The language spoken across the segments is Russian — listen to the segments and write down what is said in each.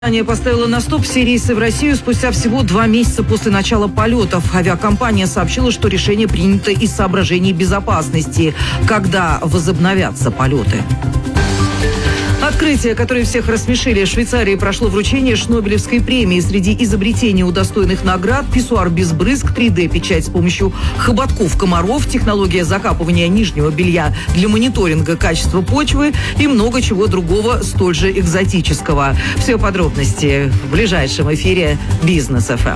Компания поставила на стоп все рейсы в Россию спустя всего 2 месяца после начала полетов. Авиакомпания сообщила, что решение принято из соображений безопасности. Когда возобновятся полеты? Открытие, которое всех рассмешили. В Швейцарии прошло вручение Шнобелевской премии. Среди изобретений удостоенных наград писсуар без брызг, 3D-печать с помощью хоботков комаров, технология закапывания нижнего белья для мониторинга качества почвы и много чего другого столь же экзотического. Все подробности в ближайшем эфире Бизнес ФМ.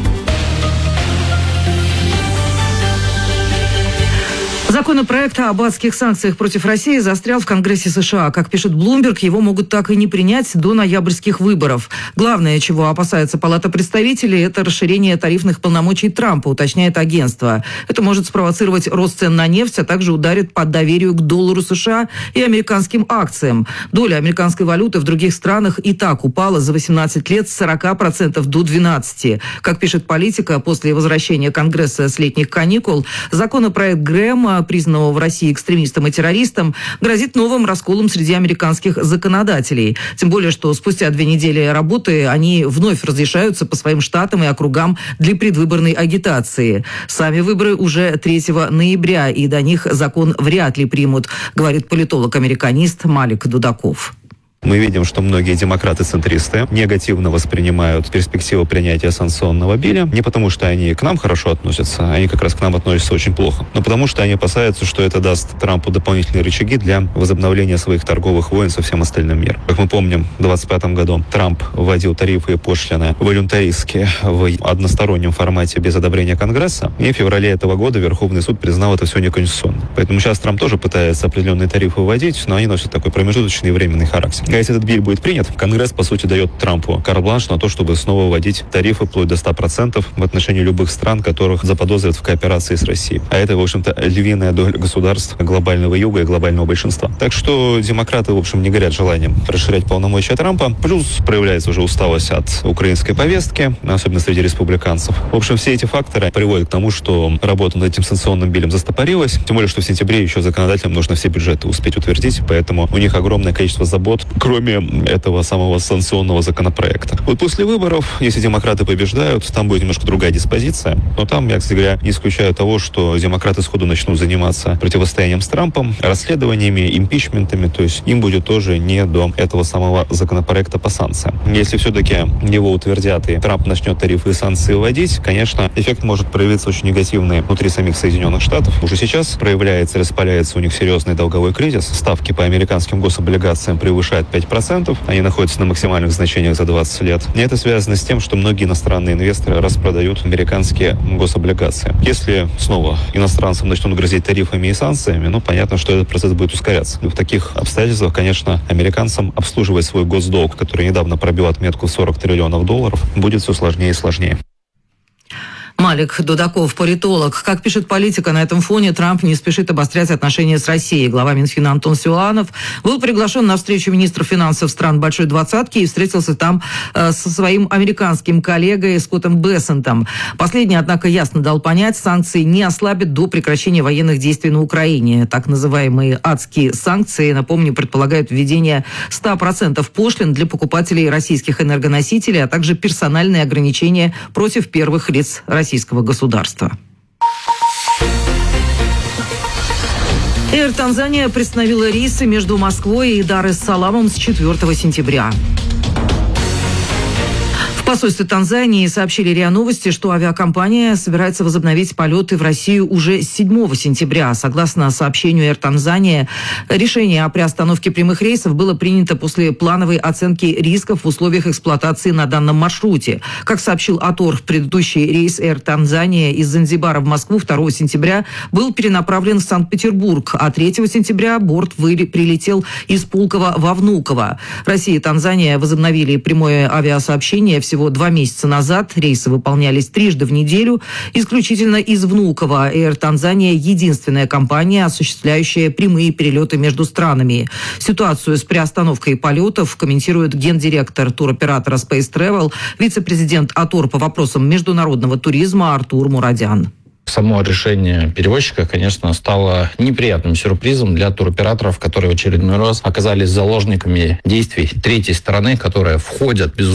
Законопроект об адских санкциях против России застрял в Конгрессе США. Как пишет Bloomberg, его могут так и не принять до ноябрьских выборов. Главное, чего опасается Палата представителей, это расширение тарифных полномочий Трампа, уточняет агентство. Это может спровоцировать рост цен на нефть, а также ударит по доверию к доллару США и американским акциям. Доля американской валюты в других странах и так упала за 18 лет с 40% до 12%. Как пишет Политика, после возвращения Конгресса с летних каникул, законопроект Грэма, признанного в России экстремистом и террористом, грозит новым расколом среди американских законодателей. Тем более, что спустя 2 недели работы они вновь разрешаются по своим штатам и округам для предвыборной агитации. Сами выборы уже 3 ноября, и до них закон вряд ли примут, говорит политолог-американист Малик Дудаков. Мы видим, что многие демократы-центристы негативно воспринимают перспективу принятия санкционного биля. Не потому, что они к нам хорошо относятся, они как раз к нам относятся очень плохо, но потому, что они опасаются, что это даст Трампу дополнительные рычаги для возобновления своих торговых войн со всем остальным миром. Как мы помним, в 2025 году Трамп вводил тарифы и пошлины волюнтаристски в одностороннем формате без одобрения Конгресса, и в феврале этого года Верховный суд признал это все неконституционным. Поэтому сейчас Трамп тоже пытается определенные тарифы вводить, но они носят такой промежуточный и временный характер. Если этот биль будет принят, Конгресс, по сути, дает Трампу карт-бланш на то, чтобы снова вводить тарифы вплоть до 100% в отношении любых стран, которых заподозрят в кооперации с Россией. А это, в общем-то, львиная доля государств глобального юга и глобального большинства. Так что демократы, в общем, не горят желанием расширять полномочия Трампа. Плюс проявляется уже усталость от украинской повестки, особенно среди республиканцев. В общем, все эти факторы приводят к тому, что работа над этим санкционным билем застопорилась. Тем более, что в сентябре еще законодателям нужно все бюджеты успеть утвердить, поэтому у них огромное количество забот, кроме этого самого санкционного законопроекта. Вот после выборов, если демократы побеждают, там будет немножко другая диспозиция. Но там, я, кстати говоря, не исключаю того, что демократы сходу начнут заниматься противостоянием с Трампом, расследованиями, импичментами. То есть им будет тоже не до этого самого законопроекта по санкциям. Если все-таки его утвердят и Трамп начнет тарифы и санкции вводить, конечно, эффект может проявиться очень негативный внутри самих Соединенных Штатов. Уже сейчас проявляется, распаляется у них серьезный долговой кризис. Ставки по американским гособлигациям превышают 5%. Они находятся на максимальных значениях за 20 лет. И это связано с тем, что многие иностранные инвесторы распродают американские гособлигации. Если снова иностранцам начнут грозить тарифами и санкциями, понятно, что этот процесс будет ускоряться. В таких обстоятельствах, конечно, американцам обслуживать свой госдолг, который недавно пробил отметку в $40 триллионов, будет все сложнее и сложнее. Малик Дудаков, политолог. Как пишет Политика, на этом фоне Трамп не спешит обострять отношения с Россией. Глава Минфина Антон Силуанов был приглашен на встречу министров финансов стран Большой Двадцатки и встретился там со своим американским коллегой Скоттом Бессентом. Последний, однако, ясно дал понять, санкции не ослабят до прекращения военных действий на Украине. Так называемые адские санкции, напомню, предполагают введение 100% пошлин для покупателей российских энергоносителей, а также персональные ограничения против первых лиц российского государства. Air Tanzania приостановила рейсы между Москвой и Дар-эс-Саламом с 4 сентября. В посольстве Танзании сообщили РИА Новости, что авиакомпания собирается возобновить полеты в Россию уже с 7 сентября. Согласно сообщению Air Tanzania, решение о приостановке прямых рейсов было принято после плановой оценки рисков в условиях эксплуатации на данном маршруте. Как сообщил АТОР, предыдущий рейс Air Tanzania из Занзибара в Москву 2 сентября был перенаправлен в Санкт-Петербург, а 3 сентября борт прилетел из Пулково во Внуково. Россия и Танзания возобновили прямое авиасообщение всего 2 месяца назад. Рейсы выполнялись 3 раза в неделю, исключительно из Внуково. Air Tanzania – единственная компания, осуществляющая прямые перелеты между странами. Ситуацию с приостановкой полетов комментирует гендиректор туроператора Space Travel, вице-президент АТОР по вопросам международного туризма Артур Мурадян. Само решение перевозчика, конечно, стало неприятным сюрпризом для туроператоров, которые в очередной раз оказались заложниками действий третьей стороны, которые входят, безусловно,